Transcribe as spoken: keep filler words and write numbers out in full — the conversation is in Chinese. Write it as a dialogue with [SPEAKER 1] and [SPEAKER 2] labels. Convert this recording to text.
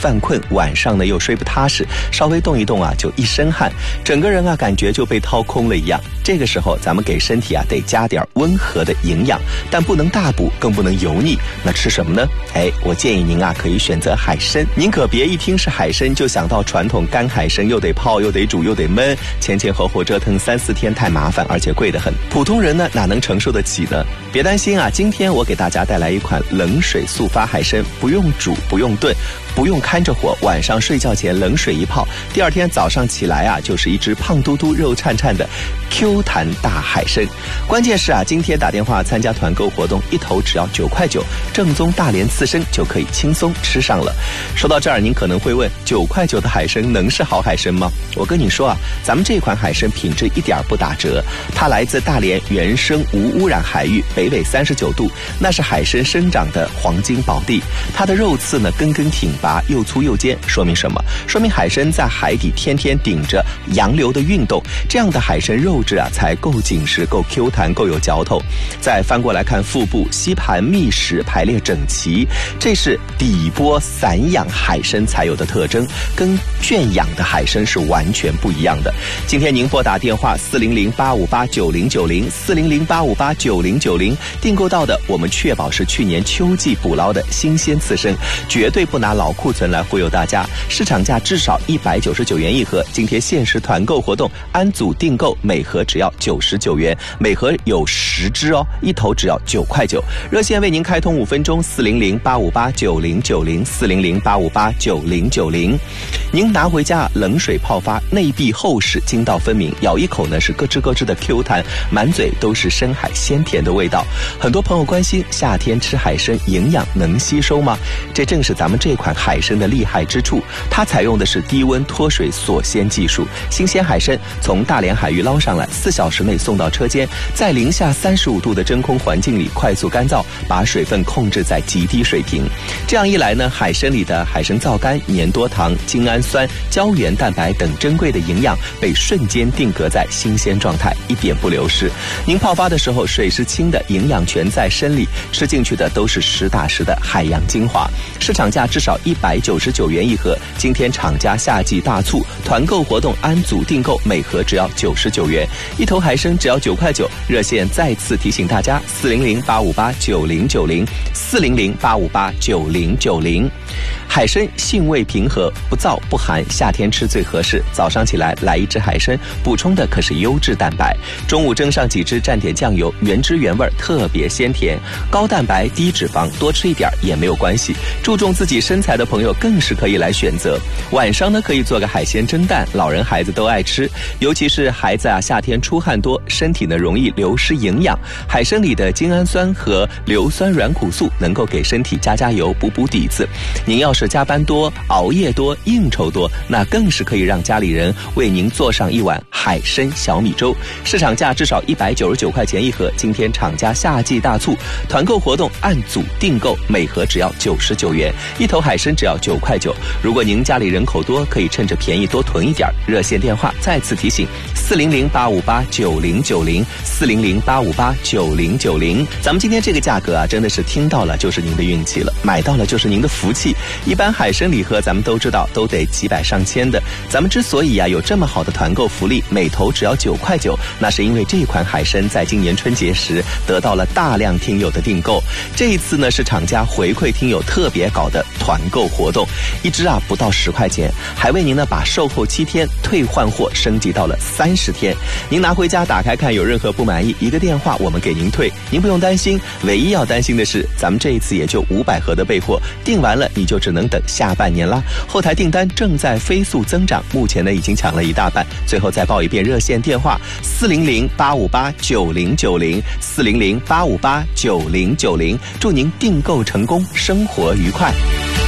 [SPEAKER 1] 犯困，晚上呢又睡不踏实，稍微动一动啊就一身汗，整个人啊感觉就被掏空了一样。这个时候咱们给身体啊得加点温和的营养，但不能大补，更不能油腻。那吃什么呢？哎，我建议您啊可以选择海参。您可别一听是海参就想到传统干海参，又得泡又得煮又得焖，前前后后折腾三四天，太麻烦，而且贵得很。普通人呢哪能承受得起呢？别担心啊，今天我给大家带来一款冷水速发海参，不用煮不用炖，不用看着火，晚上睡觉前冷水一泡，第二天早上起来啊就是一只胖嘟嘟肉颤颤的 Q 弹大海参。关键是啊，今天打电话参加团购活动，一头只要九块九，正宗大连刺身就可以轻松吃上了。说到这儿，您可能会问，九块九的海参能是好海参吗？我跟你说啊，咱们这款海参品质一点不打折，它来自大连原生无污染海域，北纬三十九度，那是海参生长的黄金宝地。它的肉刺呢根根挺拔，又粗又尖，说明什么？说明海参在海底天天顶着洋流的运动，这样的海参肉质啊才够紧实，够 Q 弹，够有嚼头。再翻过来看腹部，吸盘密实，排列整齐，这是底波散养海参才有的特征，跟圈养的海参是完全不一样的。今天您拨打电话四零零八五八九零九零四零零八五八九零九零订购到的，我们确保是去年秋季捕捞的新鲜刺参，绝对不拿老库存来忽悠大家。市场价至少一百九十九元一盒，今天限时团购活动，按组订购，每盒只要九十九元，每盒有十只哦，一头只要九块九。热线为您开通五分钟，四零零八五八九零九零四零零八五八九零九零。您拿回家冷水泡发，内壁厚实，筋道分明，咬一口呢是咯吱咯吱的 Q 弹，满嘴都是深海鲜甜的味道。很多朋友关心夏天吃海参营养能吸收吗？这正是咱们这款海参的厉害之处，它采用的是低温脱水锁鲜技术，新鲜海参从大连海域捞上来，四小时内送到车间，在零下三十五度的真空环境里快速干燥，把水分控制在极低水平。这样一来呢，海参里的海参皂苷、粘多糖、精氨酸、胶原蛋白等珍贵的营养被瞬间定格在新鲜状态，一点不流失。您泡发的时候水是清的，营养全在参里，吃进去的都是实打实的海洋精华。市场价至少一百九十九元一盒，今天厂家夏季大促团购活动，按组订购，每盒只要九十九元，一头海参只要九块九。热线再次提醒大家，四零零八五八九零九零四零零八五八九零九零。海参性味平和，不燥不寒，夏天吃最合适。早上起来来一只海参，补充的可是优质蛋白。中午蒸上几只，蘸点酱油，原汁原味，特别鲜甜。高蛋白低脂肪，多吃一点也没有关系。注重自己身材的朋友更是可以来选择。晚上呢可以做个海鲜蒸蛋，老人孩子都爱吃，尤其是孩子啊夏天出汗多，身体呢容易流失营养。海参里的精氨酸和硫酸软骨素能够给身体加加油，补补底子。您要是加班多、熬夜多、应酬多，那更是可以让家里人为您做上一碗海参小米粥。市场价至少一百九十九块钱一盒，今天厂家夏季大促团购活动，按组订购，每盒只要九十九元，一头海参只要九块九。如果您家里人口多，可以趁着便宜多囤一点。热线电话再次提醒：四零零八五八九零九零四零零八五八九零九零。咱们今天这个价格啊，真的是听到了就是您的运气了，买到了就是您的福气。一般海参礼盒咱们都知道都得几百上千的，咱们之所以啊有这么好的团购福利，每头只要九块九，那是因为这款海参在今年春节时得到了大量听友的订购。这一次呢是厂家回馈听友特别搞的团购活动，一只啊不到十块钱，还为您呢把售后七天退换货升级到了三十天。您拿回家打开看，有任何不满意，一个电话我们给您退，您不用担心。唯一要担心的是，咱们这一次也就五百盒的备货，订完了你就只能等下半年啦。后台订单正在飞速增长，目前呢已经抢了一大半。最后再报一遍热线电话：四零零八五八九零九零四零零八五八九零九零。祝您订购成功，生活愉快。